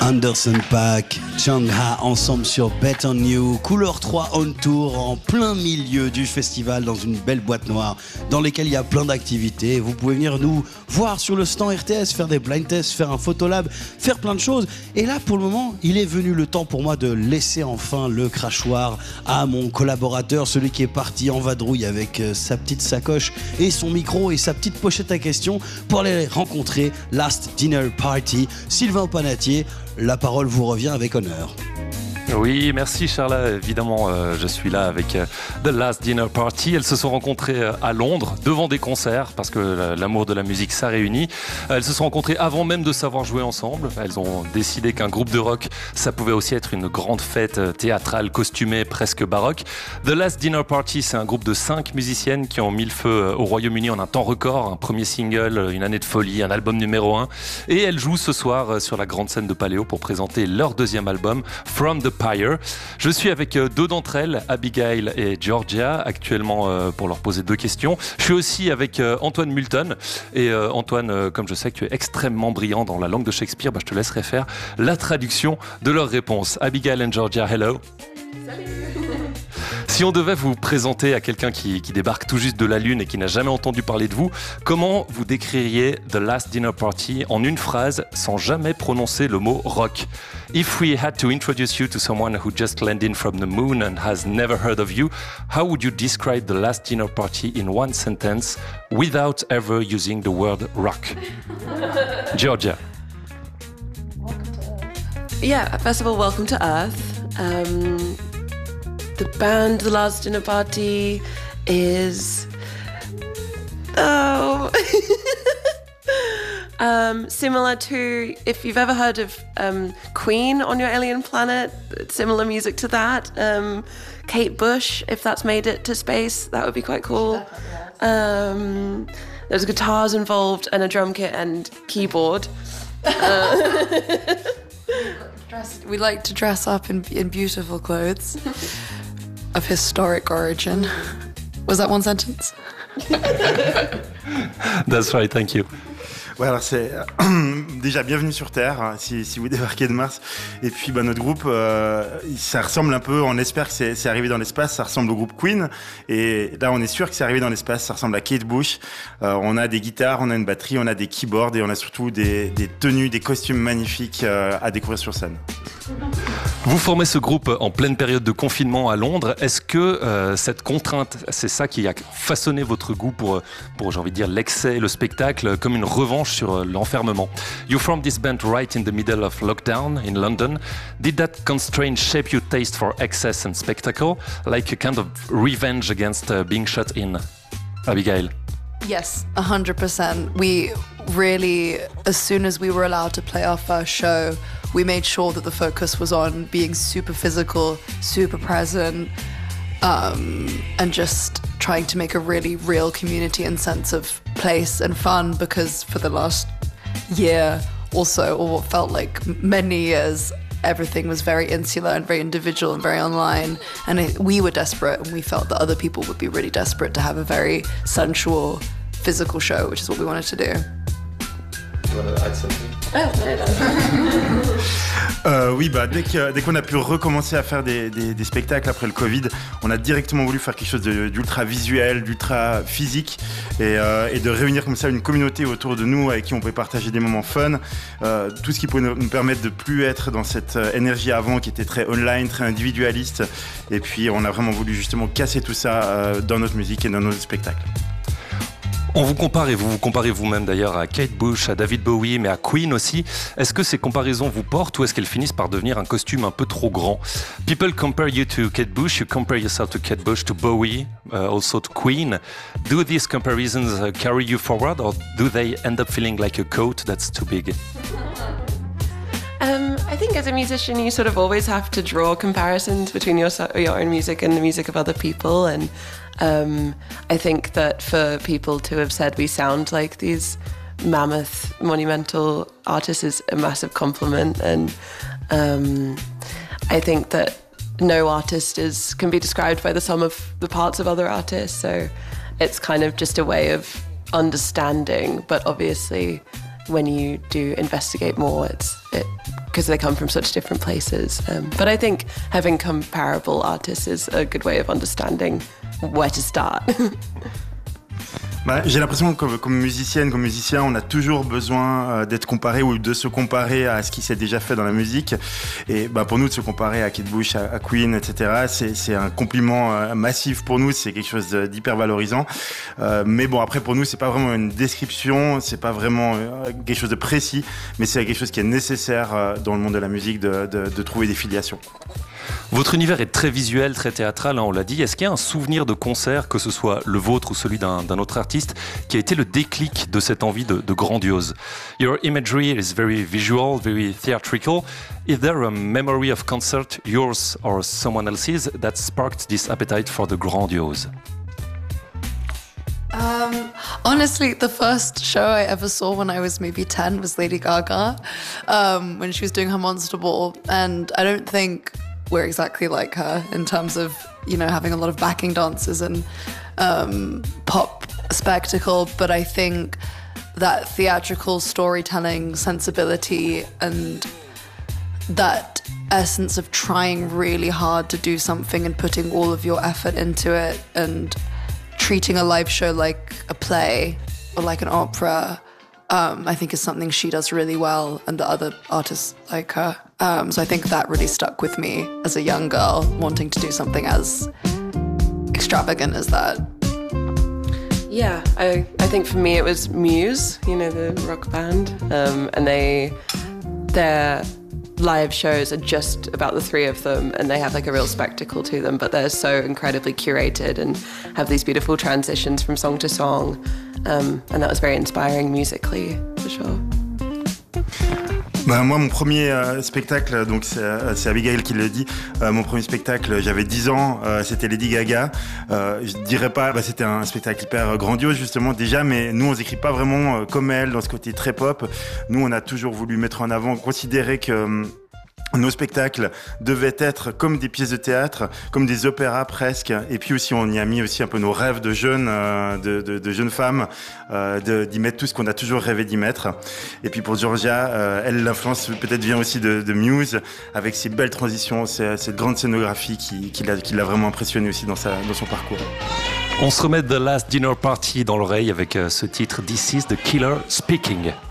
Anderson .Paak, Chungha ensemble sur Bet On You, Couleur 3 on tour en plein milieu du festival dans une belle boîte noire dans laquelle il y a plein d'activités. Vous pouvez venir nous voir sur le stand RTS, faire des blind tests, faire un photolab, faire plein de choses. Et là pour le moment, il est venu le temps pour moi de laisser enfin le crachoir à mon collaborateur, celui qui est parti en vadrouille avec sa petite sacoche et son micro et sa petite pochette à questions pour aller rencontrer Last Dinner Party. Sylvain Panatier, la parole vous revient avec honneur. Oui, merci Charles. Évidemment, je suis là avec The Last Dinner Party. Elles se sont rencontrées à Londres, devant des concerts, parce que l'amour de la musique, ça réunit. Elles se sont rencontrées avant même de savoir jouer ensemble. Elles ont décidé qu'un groupe de rock, ça pouvait aussi être une grande fête théâtrale, costumée, presque baroque. The Last Dinner Party, c'est un groupe de 5 musiciennes qui ont mis le feu au Royaume-Uni en un temps record. Un premier single, une année de folie, un album numéro 1. Et elles jouent ce soir sur la grande scène de Paléo pour présenter leur deuxième album, From the Pyre. Je suis avec deux d'entre elles, Abigail et Georgia, actuellement pour leur poser 2 questions. Je suis aussi avec Antoine Multon. Et Antoine, comme je sais que tu es extrêmement brillant dans la langue de Shakespeare, je te laisserai faire la traduction de leurs réponses. Abigail and Georgia, hello. Salut. Si on devait vous présenter à quelqu'un qui débarque tout juste de la Lune et qui n'a jamais entendu parler de vous, comment vous décririez The Last Dinner Party en une phrase sans jamais prononcer le mot rock? If we had to introduce you to someone who just landed from the moon and has never heard of you, how would you describe The Last Dinner Party in one sentence without ever using the word rock? Georgia. Yeah, first of all, welcome to Earth. The band The Last Dinner Party is similar to, if you've ever heard of Queen on your alien planet, similar music to that. Kate Bush, if that's made it to space, that would be quite cool. There's guitars involved and a drum kit and keyboard. We like to dress up in beautiful clothes of historic origin. Was that one sentence? That's right, thank you. Ouais, alors c'est déjà bienvenue sur Terre, hein, si vous débarquez de Mars. Et puis notre groupe, ça ressemble un peu, on espère que c'est arrivé dans l'espace, ça ressemble au groupe Queen. Et là, on est sûr que c'est arrivé dans l'espace, ça ressemble à Kate Bush. On a des guitares, on a une batterie, on a des keyboards et on a surtout des tenues, des costumes magnifiques à découvrir sur scène. Vous formez ce groupe en pleine période de confinement à Londres. Est-ce que cette contrainte, c'est ça qui a façonné votre goût pour j'ai envie de dire, l'excès, le spectacle, comme une revanche sur l'enfermement? You formed this band right in the middle of lockdown in London. Did that constraint shape your taste for excess and spectacle, like a kind of revenge against being shut in? Abigail? Yes, 100%. We really, as soon as we were allowed to play our first show, we made sure that the focus was on being super physical, super present, and just trying to make a really real community and sense of place and fun, because for the last year also, or what felt like many years, everything was very insular and very individual and very online, and we were desperate, and we felt that other people would be really desperate to have a very sensual, physical show, which is what we wanted to do. You want to add something? Oui, dès qu'on a pu recommencer à faire des spectacles après le Covid, on a directement voulu faire quelque chose d'ultra visuel, d'ultra physique, et de réunir comme ça une communauté autour de nous avec qui on pouvait partager des moments fun, tout ce qui pouvait nous permettre de plus être dans cette énergie avant qui était très online, très individualiste, et puis on a vraiment voulu justement casser tout ça dans notre musique et dans nos spectacles. On vous compare, et vous vous comparez vous-même d'ailleurs à Kate Bush, à David Bowie, mais à Queen aussi. Est-ce que ces comparaisons vous portent ou est-ce qu'elles finissent par devenir un costume un peu trop grand? People compare you to Kate Bush, you compare yourself to Kate Bush, to Bowie, also to Queen. Do these comparisons carry you forward, or do they end up feeling like a coat that's too big? I think as a musician, you sort of always have to draw comparisons between your own music and the music of other people. And I think that for people to have said we sound like these mammoth, monumental artists is a massive compliment. And I think that no artist can be described by the sum of the parts of other artists. So it's kind of just a way of understanding. But obviously, when you do investigate more, it because they come from such different places. But I think having comparable artists is a good way of understanding where to start. Bah, j'ai l'impression que comme musicienne, comme musicien, on a toujours besoin d'être comparé ou de se comparer à ce qui s'est déjà fait dans la musique. Et bah, pour nous, de se comparer à Kate Bush, à Queen, etc., c'est un compliment massif pour nous. C'est quelque chose d'hyper valorisant. Mais bon, après, pour nous, c'est pas vraiment une description, c'est pas vraiment quelque chose de précis, mais c'est quelque chose qui est nécessaire dans le monde de la musique de trouver des filiations. Votre univers est très visuel, très théâtral, hein, on l'a dit. Est-ce qu'il y a un souvenir de concert, que ce soit le vôtre ou celui d'un autre artiste, qui a été le déclic de cette envie de grandiose? Your imagery is very visual, very theatrical. Is there a memory of concert, yours or someone else's, that sparked this appetite for the grandiose? Honestly, the first show I ever saw when I was maybe 10 was Lady Gaga, when she was doing her Monster Ball. And I don't think we're exactly like her in terms of, you know, having a lot of backing dancers and pop spectacle. But I think that theatrical storytelling sensibility and that essence of trying really hard to do something and putting all of your effort into it and treating a live show like a play or like an opera, I think is something she does really well, and the other artists like her. So I think that really stuck with me as a young girl, wanting to do something as extravagant as that. Yeah, I think for me it was Muse, you know, the rock band, and their live shows are just about the three of them, and they have like a real spectacle to them, but they're so incredibly curated and have these beautiful transitions from song to song, and that was very inspiring musically, for sure. Bah, moi, mon premier spectacle, donc c'est Abigail qui le dit, mon premier spectacle, j'avais 10 ans, c'était Lady Gaga. Je dirais pas, bah, c'était un spectacle hyper grandiose justement déjà, mais nous on s'écrit pas vraiment comme elle, dans ce côté très pop. Nous on a toujours voulu mettre en avant, considérer que nos spectacles devaient être comme des pièces de théâtre, comme des opéras presque. Et puis aussi, on y a mis aussi un peu nos rêves de jeunes, de jeunes femmes, d'y mettre tout ce qu'on a toujours rêvé d'y mettre. Et puis pour Georgia, elle, l'influence peut-être vient aussi de Muse, avec ses belles transitions, cette grande scénographie qui l'a vraiment impressionné aussi dans son parcours. On se remet The Last Dinner Party dans l'oreille avec ce titre This is the Killer Speaking.